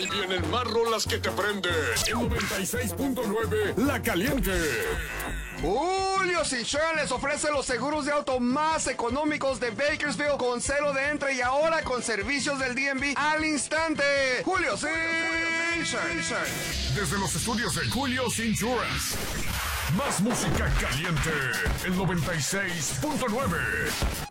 Ahí vienen más rolas que te prenden. En 96.9, La Caliente. Julio Cinchón les ofrece los seguros de auto más económicos de Bakersfield con cero de entre y ahora con servicios del DMV al instante. Julio Cinchón. Desde los estudios de Julio Insurance. Más música caliente. El 96.9.